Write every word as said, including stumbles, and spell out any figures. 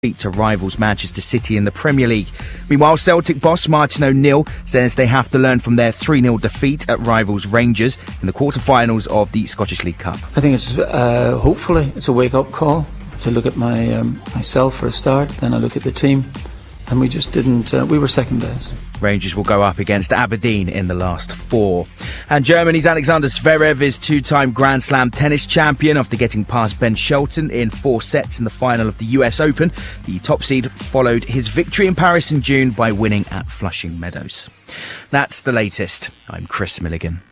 to rivals Manchester City in the Premier League. Meanwhile, Celtic boss Martin O'Neill says they have to learn from their three nil defeat at rivals Rangers in the quarter-finals of the Scottish League Cup. I think it's uh, hopefully it's a wake-up call to look at my um, myself for a start, then I look at the team, and we just didn't, uh, we were second best. Rangers will go up against Aberdeen in the last four. And Germany's Alexander Zverev is two-time Grand Slam tennis champion after getting past Ben Shelton in four sets in the final of the U S Open. The top seed followed his victory in Paris in June by winning at Flushing Meadows. That's the latest. I'm Chris Milligan.